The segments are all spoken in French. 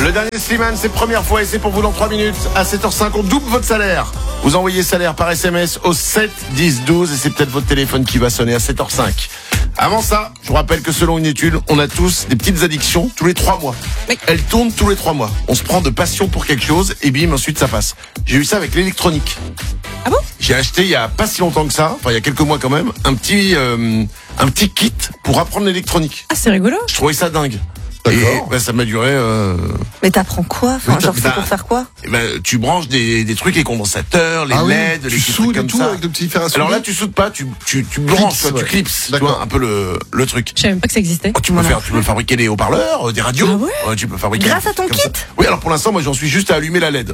Le dernier Slimane, c'est première fois et c'est pour vous dans 3 minutes. À 7h05, on double votre salaire. Vous envoyez salaire par SMS au 7 10 12 et c'est peut-être votre téléphone qui va sonner à 7h05. Avant ça, je vous rappelle que selon une étude, on a tous des petites addictions tous les 3 mois. Elles tournent tous les 3 mois. On se prend de passion pour quelque chose et bim, ensuite ça passe. J'ai eu ça avec l'électronique. Ah bon ? J'ai acheté il y a pas si longtemps que ça, enfin il y a quelques mois quand même, un petit kit pour apprendre l'électronique. Ah, c'est rigolo. Je trouvais ça dingue. D'accord. Et ça m'a duré. Mais t'apprends quoi ? Enfin, Oui, genre, c'est pour faire quoi ? Tu branches des trucs, les condensateurs, les LED, les tu petits soudes trucs et comme tout ça. avec de petits fers à souder. Alors là, tu soudes pas, tu branches, Clips, tu clips, tu D'accord. vois, un peu le truc. Je savais même pas que ça existait. Oh, tu peux fabriquer des haut-parleurs, des radios. Ah ouais ? Tu peux fabriquer. Grâce à ton comme kit ? ça. Oui, alors pour l'instant, moi, j'en suis juste à allumer la LED.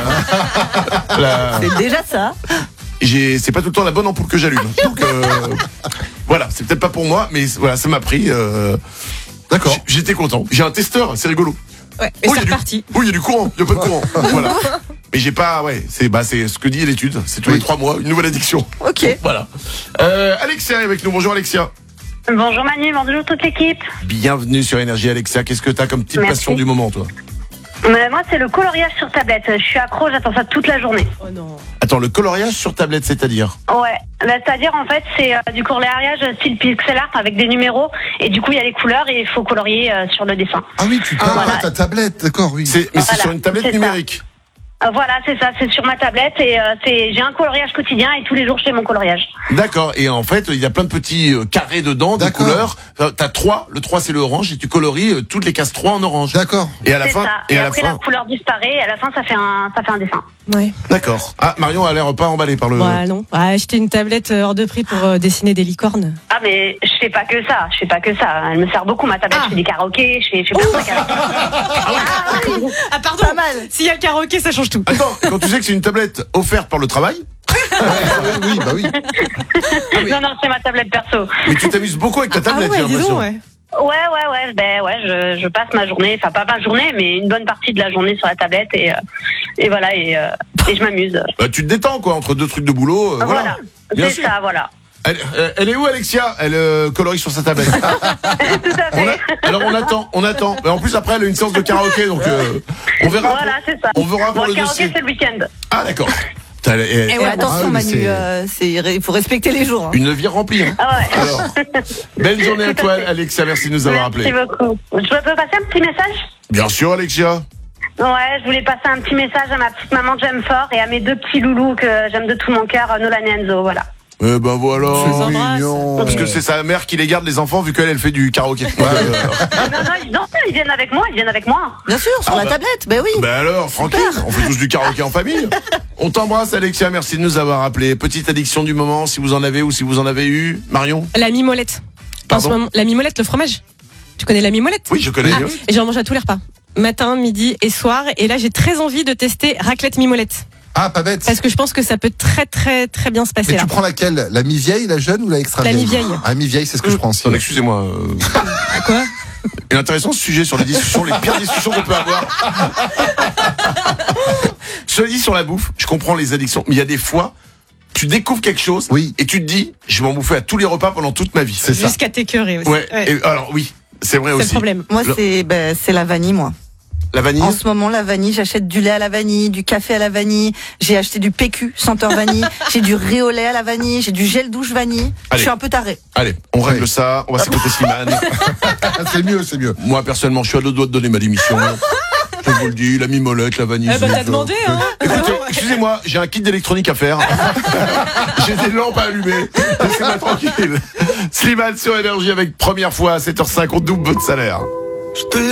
C'est déjà ça. C'est pas tout le temps la bonne ampoule que j'allume. Donc voilà, c'est peut-être pas pour moi, mais voilà, ça m'a pris. D'accord. J'étais content. J'ai un testeur, c'est rigolo. Ouais, et c'est reparti. Oui, il y a du courant, il y a pas de courant. Voilà. Mais j'ai pas, c'est ce que dit l'étude. C'est tous les 3 mois, une nouvelle addiction. Ok. Voilà. Alexia est avec nous. Bonjour Alexia. Bonjour Manu, bonjour toute l'équipe. Bienvenue sur Énergie Alexia. Qu'est-ce que t'as comme petite Merci. passion du moment, toi? Moi, c'est le coloriage sur tablette. Je suis accro, j'attends ça toute la journée. Oh non. Attends, le coloriage sur tablette, c'est-à-dire? Ouais, c'est-à-dire en fait, c'est du coloriage style pixel art avec des numéros. Et du coup, il y a les couleurs et il faut colorier sur le dessin. Ah oui, tu parles voilà. à ta tablette, d'accord, oui. C'est Voilà, sur une tablette c'est ça. numérique. Voilà, c'est ça, c'est sur ma tablette et j'ai un coloriage quotidien et tous les jours je fais mon coloriage. D'accord. Et en fait, il y a plein de petits carrés dedans, des D'accord. couleurs. T'as 3. Le 3, c'est le orange. Et tu colories toutes les cases 3 en orange. D'accord. Et à la C'est fin, ça. et Et à la après fin. la couleur disparaît et à la fin ça fait un dessin. Ouais. D'accord. Ah, Marion a l'air pas emballée par le. Ouais, non. Ouais, acheter une tablette hors de prix pour dessiner des licornes. Ah mais je fais pas que ça, Elle me sert beaucoup ma tablette, je fais des karaokés, je fais plein de trucs avec. Ah, pardon. Pas mal. S'il y a le karaoké, ça change tout. Attends, quand tu sais que c'est une tablette offerte par le travail, Oui, bah oui. Non, c'est ma tablette perso. mais tu t'amuses beaucoup avec ta tablette, ah j'ai ouais, dis l'impression. donc, ouais. Ouais, je passe ma journée, enfin pas ma journée, mais une bonne partie de la journée sur la tablette et voilà et je m'amuse. Bah, tu te détends quoi entre deux trucs de boulot. Voilà, Bien c'est sûr. ça, voilà. Elle est où Alexia? Elle colorie sur sa tablette. Tout à fait. Alors on attend. Mais en plus après elle a une séance de karaoké donc on verra. Voilà, c'est ça. On verra pour Bon, le karaoké, dossier. c'est le week-end. Ah d'accord. Putain, Et ouais, attention Ah oui, mais Manu, il faut respecter les jours. Hein. une vie remplie. Hein. Ah ouais. Alors, belle journée à Tout toi à fait. Alexia, merci de nous avoir Merci appelé. beaucoup. Je peux passer un petit message? Bien sûr Alexia. Ouais, je voulais passer un petit message à ma petite maman que j'aime fort et à mes 2 petits loulous que j'aime de tout mon cœur, Nolan et Enzo, voilà. Eh ben voilà. Je les embrasse. Mignon. Parce que c'est sa mère qui les garde les enfants vu qu'elle fait du karaoké. Non, ils viennent avec moi, Bien sûr, sur la tablette, ben oui. Ben alors, tranquille, on fait tous du karaoké en famille. On t'embrasse Alexia, merci de nous avoir appelé. Petite addiction du moment, si vous en avez ou si vous en avez eu. Marion? La mimolette. Pardon En ce moment, la mimolette, le fromage. Tu connais la mimolette? Oui, je connais. Ah, et j'en mange à tous les repas. Matin, midi et soir. Et là, j'ai très envie de tester raclette mimolette. Ah, pas bête. Parce que je pense que ça peut très, très, très bien se passer Mais là. tu prends laquelle? La mi-vieille, la jeune ou la extra vieille? La mi-vieille. Ah, mi-vieille, c'est ce que je prends aussi. Attends, excusez-moi. Quoi? Il est intéressant ce sujet sur les discussions, les pires discussions qu'on peut avoir. Cela dit, sur la bouffe, je comprends les addictions, mais il y a des fois, tu découvres quelque chose Oui. et tu te dis, je vais m'en bouffer à tous les repas pendant toute ma vie. C'est ça. Jusqu'à t'écœurer aussi. Ouais. Et alors oui, c'est vrai C'est aussi. le problème. Moi, Le- c'est la vanille, moi. La vanille. En ce moment, la vanille, j'achète du lait à la vanille, du café à la vanille, j'ai acheté du PQ senteur vanille, j'ai du riz au lait à la vanille, j'ai du gel douche vanille. Allez. Je suis un peu tarée. Allez, on règle Ouais. ça. On va s'écouter Slimane. Ah, c'est mieux, c'est mieux. Moi personnellement, je suis à 2 doigts de donner ma démission. Je vous le dis, la mimolette, la vanille. Eh ben, t'as demandé, hein. Écoutez, excusez-moi, j'ai un kit d'électronique à faire. J'ai des lampes à allumer. Laissez-moi tranquille. Slimane sur Énergie avec première fois à 7h05, on double votre salaire. Je te